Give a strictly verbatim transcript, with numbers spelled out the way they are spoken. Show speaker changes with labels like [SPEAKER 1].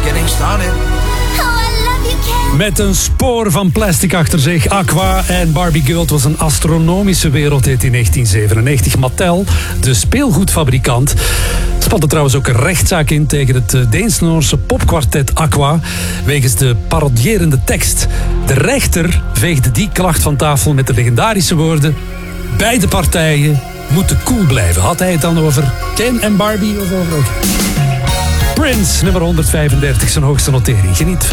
[SPEAKER 1] getting started.
[SPEAKER 2] Met een spoor van plastic achter zich. Aqua en Barbie Girl was een astronomische wereldhit in negentien zevenennegentig. Mattel, de speelgoedfabrikant, spatte trouwens ook een rechtszaak in tegen het Deens-Noorse popkwartet Aqua wegens de parodierende tekst. De rechter veegde die klacht van tafel met de legendarische woorden: beide partijen moeten cool blijven. Had hij het dan over Ken en Barbie of over Prince, nummer honderdvijfendertig, zijn hoogste notering. Geniet van